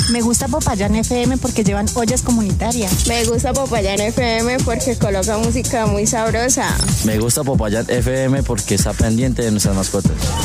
Me gusta Popayán FM porque llevan ollas comunitarias. Me gusta Popayán FM porque coloca música muy sabrosa. Me gusta Popayán FM porque está pendiente de nuestras mascotas.